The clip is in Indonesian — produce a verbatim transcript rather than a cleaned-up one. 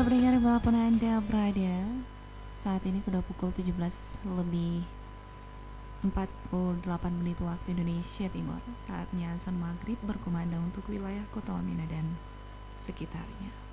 pendengar dimanapun Anda berada, saat ini sudah pukul tujuh belas lebih empat puluh delapan menit waktu Indonesia Timur. Saatnya azan maghrib berkumandang untuk wilayah Kota Wamena dan sekitarnya.